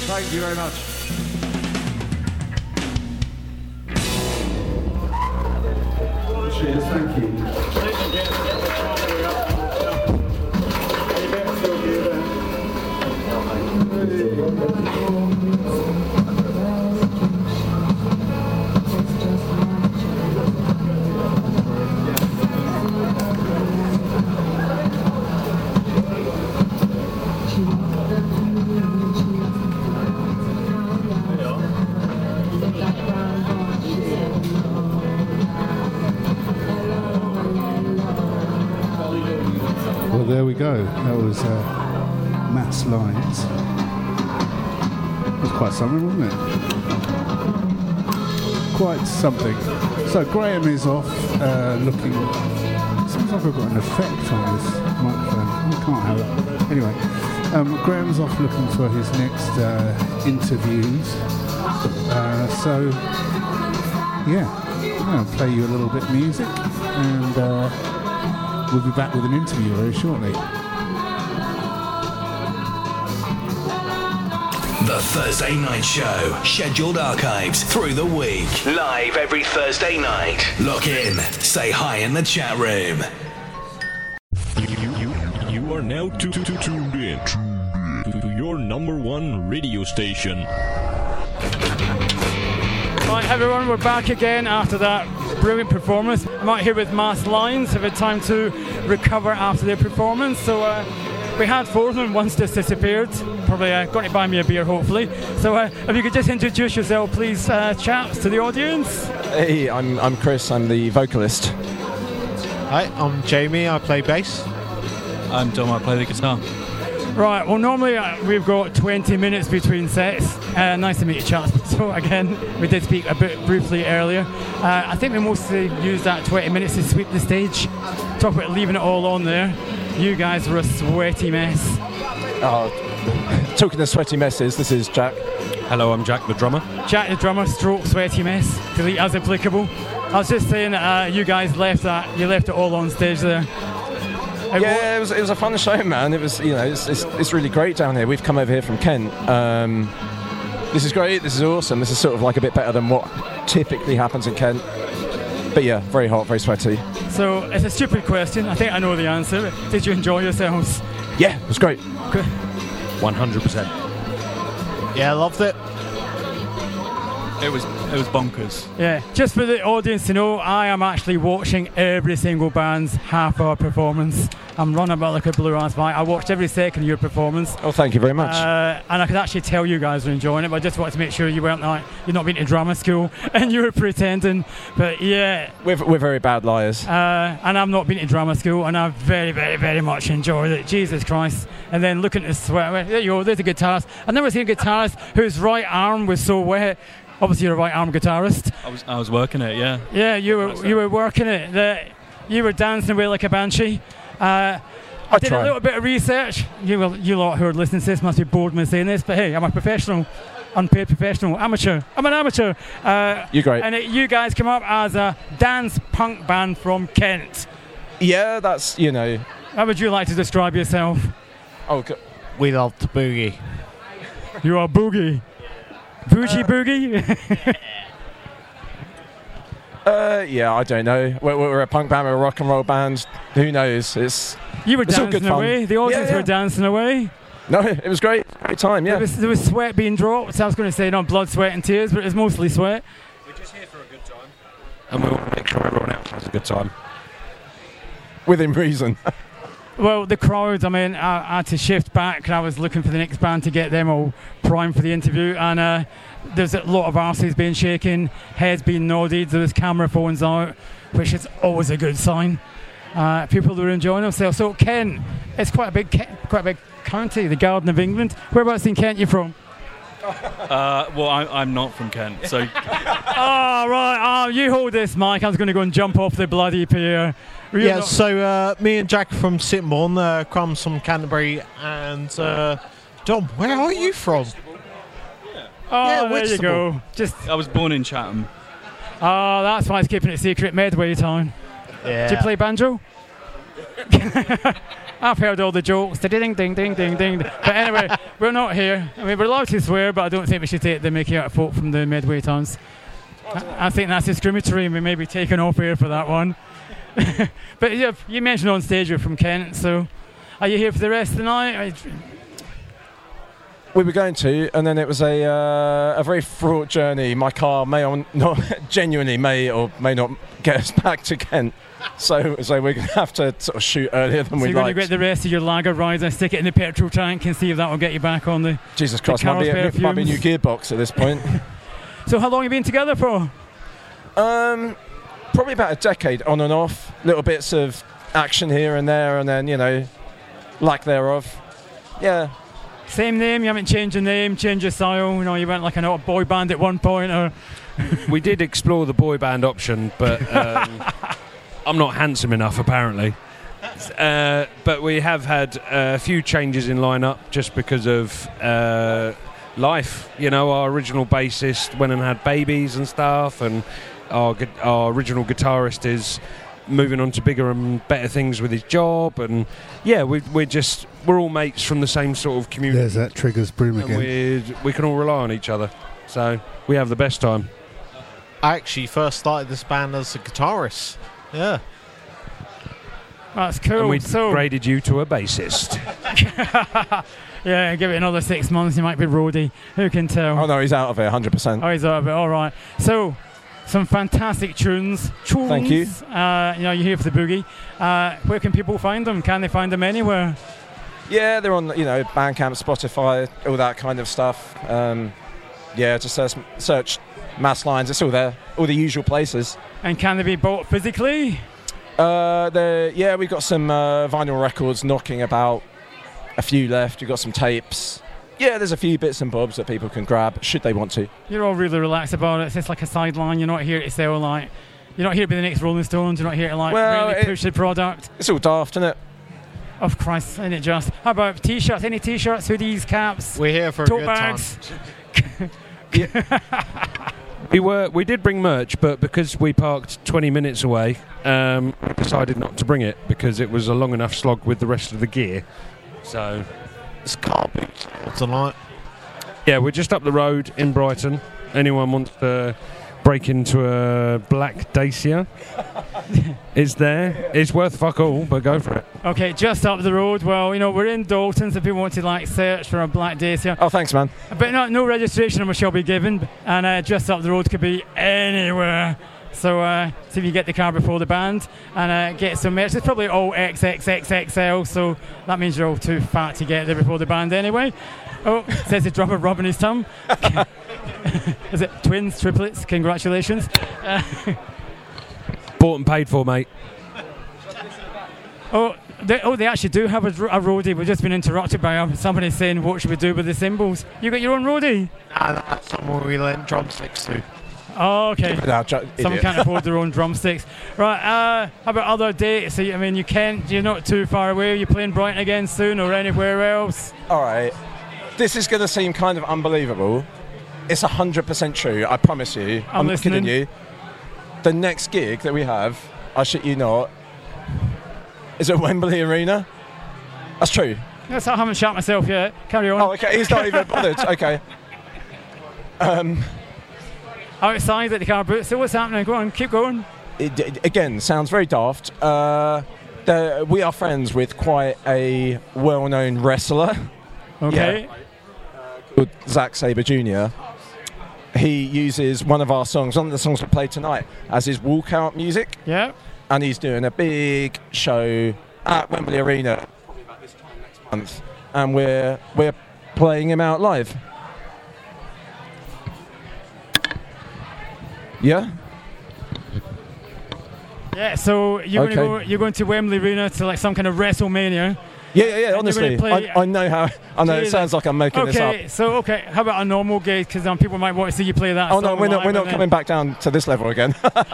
Thank you very much. Cheers, thank you. Well, there we go. That was Matt's Lines. It was quite something, wasn't it? Quite something. So Graham is off looking... Seems like I've got an effect on this microphone. I can't have it. Anyway, Graham's off looking for his next interviews. So, yeah, I'll play you a little bit of music and we'll be back with an interview very shortly. The Thursday Night Show. Scheduled archives through the week. Live every Thursday night. Lock in. Say hi in the chat room. You are now tuned in to your number one radio station. Right, everyone, we're back again after that brilliant performance. I'm out here with Mass Lines. Have had time to recover after their performance. So we had four of them, one's just disappeared. Probably going to buy me a beer, hopefully. So if you could just introduce yourself, please, chaps, to the audience. Hey, I'm Chris. I'm the vocalist. Hi, I'm Jamie. I play bass. I'm Dom. I play the guitar. Right, well, normally we've got 20 minutes between sets. Nice to meet you, chaps. So again, we did speak a bit briefly earlier. I think we mostly used that 20 minutes to sweep the stage. Talk about leaving it all on there. You guys were a sweaty mess. Talking of sweaty messes, this is Jack. Hello, I'm Jack the drummer. Jack the drummer, stroke sweaty mess. Delete as applicable. I was just saying that you guys left it all on stage there. Yeah, it was a fun show, man. It was, it's really great down here. We've come over here from Kent. This is great. This is awesome. This is sort of like a bit better than what typically happens in Kent. But yeah, very hot, very sweaty. So it's a stupid question. I think I know the answer. Did you enjoy yourselves? Yeah, it was great. 100%. Yeah, I loved it. It was bonkers. Yeah, just for the audience to know, I am actually watching every single band's half-hour performance. I'm running about like a blue-ass bike. I watched every second of your performance. Oh, thank you very much. And I could actually tell you guys were enjoying it, but I just wanted to make sure you weren't like, you're not been to drama school and you were pretending. But yeah. We're very bad liars. And I've not been to drama school, and I've very, very, very much enjoyed it. Jesus Christ. And then looking at the sweat, there you go, there's a guitarist. I've never seen a guitarist whose right arm was so wet. Obviously, you're a right arm guitarist. I was working it, yeah. Yeah, you were working it. You were dancing away like a banshee. I did a little bit of research. You lot who are listening to this must be bored with me saying this, but hey, I'm a professional, unpaid professional, amateur. I'm an amateur. You're great. And you guys come up as a dance punk band from Kent. Yeah, that's, How would you like to describe yourself? Oh, we love to boogie. You are boogie. Boogie? Yeah, I don't know. We're a punk band, we're a rock and roll band. Who knows? You were it's all good dancing away. The audience were dancing away. No, it was great. Great time, yeah. There was sweat being dropped. So I was going to say not blood, sweat and tears, but it was mostly sweat. We're just here for a good time. And we want to make sure everyone else has a good time. Within reason. Well, the crowd, I had to shift back and I was looking for the next band to get them all primed for the interview, and there's a lot of arses being shaken, heads being nodded, there was camera phones out, which is always a good sign. People were enjoying themselves. So Kent, it's quite a big county, the Garden of England. Whereabouts in Kent are you from? Well, I'm not from Kent, so... You hold this mic, I was going to go and jump off the bloody pier. So me and Jack from Sittingbourne, Crumbs from Canterbury, and Dom, where are you from? There you go. I was born in Chatham. That's why it's keeping it secret. Medway town. Yeah. Do you play banjo? I've heard all the jokes. Ding, ding, ding, ding, ding. But anyway, we're not here. I mean, we're allowed to swear, but I don't think we should take the mickey out of folk from the Medway towns. I think that's discriminatory, and we may be taken off air for that one. But you mentioned on stage you're from Kent, so are you here for the rest of the night? We were going to, and then it was a very fraught journey. My car may or not genuinely may or may not get us back to Kent. So we're going to have to sort of shoot earlier than we'd like. So you're going to get the rest of your lager ride and stick it in the petrol tank and see if that will get you back on the Jesus Christ, might be a new gearbox at this point. So how long have you been together for? Probably about a decade on and off. Little bits of action here and there, and then, lack thereof. Yeah. Same name, you haven't changed your name, changed your style, you went like a boy band at one point, or... We did explore the boy band option, but I'm not handsome enough, apparently. But we have had a few changes in lineup just because of life. Our original bassist went and had babies and stuff, and our original guitarist is moving on to bigger and better things with his job, and we're all mates from the same sort of community. There's that Triggers broom again. We can all rely on each other, so we have the best time. I actually first started this band as a guitarist. Yeah. That's cool. And we graded you to a bassist. Yeah, give it another 6 months, you might be roadie. Who can tell? Oh no, he's out of it, 100%. Oh, he's out of it. All right. So, some fantastic tunes. Thank you. You're here for the boogie. Where can people find them? Can they find them anywhere? Yeah, they're on Bandcamp, Spotify, all that kind of stuff. Just search Mass Lines. It's all there, all the usual places. And can they be bought physically? We've got some vinyl records knocking about. A few left. We've got some tapes. Yeah, there's a few bits and bobs that people can grab should they want to. You're all really relaxed about it. It's just like a sideline. You're not here to sell you're not here to be the next Rolling Stones. You're not here to really push the product. It's all daft, isn't it? Of Christ, isn't it just? How about t-shirts? Any t-shirts, hoodies, caps? We're here for tote a good bags. Time. We did bring merch, but because we parked 20 minutes away, we decided not to bring it because it was a long enough slog with the rest of the gear. So it's garbage tonight. Yeah, we're just up the road in Brighton. Anyone wants to break into a Black Dacia? It's there. It's worth fuck all, but go for it. Okay, just up the road. Well, we're in Dalton, so if people want to search for a Black Dacia. Oh, thanks, man. But no registration number shall be given, and just up the road could be anywhere. So see if you get the car before the band and get some merch. It's probably all XXXXL, so that means you're all too fat to get there before the band anyway. Oh, says the drummer rubbing his thumb. Is it twins, triplets? Congratulations. Bought and paid for, mate. They actually do have a roadie. We've just been interrupted by somebody saying, what should we do with the cymbals? You got your own roadie? That's someone we lent drumsticks to. Oh, okay. Someone can't afford their own drumsticks. Right, how about other dates? So, you're not too far away. Are you playing Brighton again soon or anywhere else? All right. This is going to seem kind of unbelievable. It's 100% true, I promise you. I'm not kidding you. The next gig that we have, I shit you not, is at Wembley Arena. That's true. Yes, I haven't shot myself yet. Carry on. Oh, okay. He's not even bothered. Okay. Outside at the car booth. So what's happening? Go on, keep going. It again, sounds very daft. We are friends with quite a well-known wrestler. Okay. Yeah. Called Zack Sabre Jr. He uses one of the songs we played tonight, as his walkout music. Yeah. And he's doing a big show at Wembley Arena probably about this time next month, and we're playing him out live. Yeah. Yeah. So you're going to Wembley Arena to some kind of WrestleMania. Yeah. Honestly, I know how. I know it sounds like I'm making this up. Okay. How about a normal gig? Because people might want to see you play that. Oh no, we're not coming back down to this level again.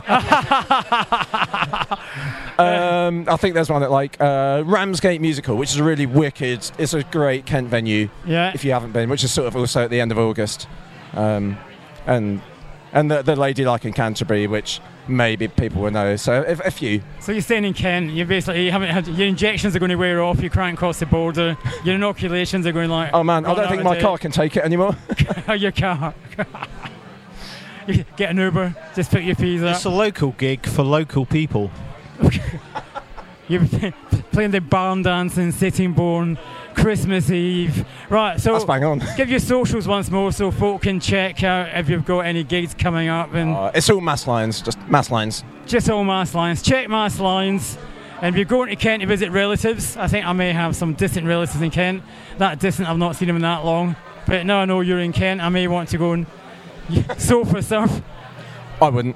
I think there's one at Ramsgate Musical, which is a really wicked. It's a great Kent venue. Yeah. If you haven't been, which is sort of also at the end of August, and the Lady Like in Canterbury, which maybe people will know. So a few. So you're staying in Kent. You haven't had your injections are going to wear off. You can't cross the border. Your inoculations are going like. Oh man, I don't think my car can take it anymore. Your car. You get an Uber. Just put your fees up. It's a local gig for local people. You're playing the barn dance in Sittingbourne, Christmas Eve. Right, so that's bang on. Give your socials once more so folk can check out if you've got any gigs coming up. And it's all Mass Lines, just Mass Lines. Just all Mass Lines. Check Mass Lines. And if you're going to Kent to visit relatives, I think I may have some distant relatives in Kent. That distant, I've not seen them in that long. But now I know you're in Kent, I may want to go and sofa surf. I wouldn't.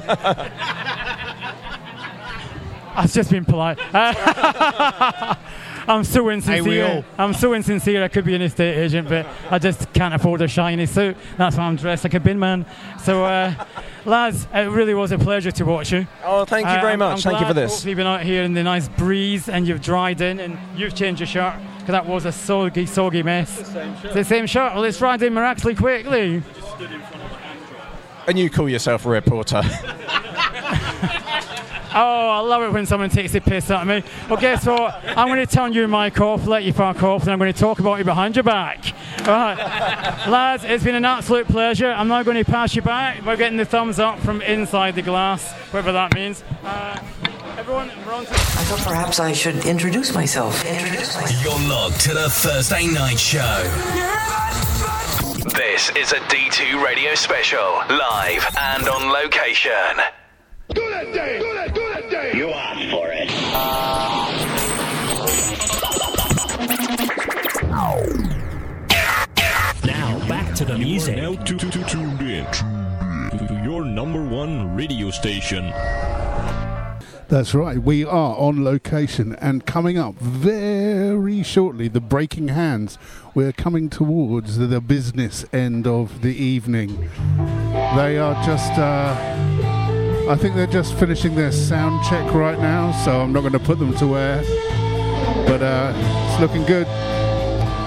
I've just been polite. I'm so insincere. I'm so insincere. I could be an estate agent, but I just can't afford a shiny suit. That's why I'm dressed like a bin man. So, lads, it really was a pleasure to watch you. Oh, thank you very much. Thank you for this. Hopefully, you've been out here in the nice breeze and you've dried in and you've changed your shirt because that was a soggy mess. It's the same shirt. Well, it's dried in miraculously quickly. And you call yourself a reporter. Oh, I love it when someone takes the piss out of me. Well, guess what? I'm going to turn your mic off, let you fuck off, and I'm going to talk about you behind your back. All right. Lads, it's been an absolute pleasure. I'm now going to pass you back. We're getting the thumbs up from inside the glass, whatever that means. Everyone, we're on to... I thought perhaps I should introduce myself. You're logged to the Thursday Night Show. This is a D2 radio special, live and on location. Do that day! Do that day! You asked for it. Now, back to the music. Now tuned in to your number one radio station. That's right, we are on location, and coming up very shortly, the Breaking Hands. We're coming towards the business end of the evening. They are just... I think they're just finishing their sound check right now, so I'm not going to put them to air. But it's looking good.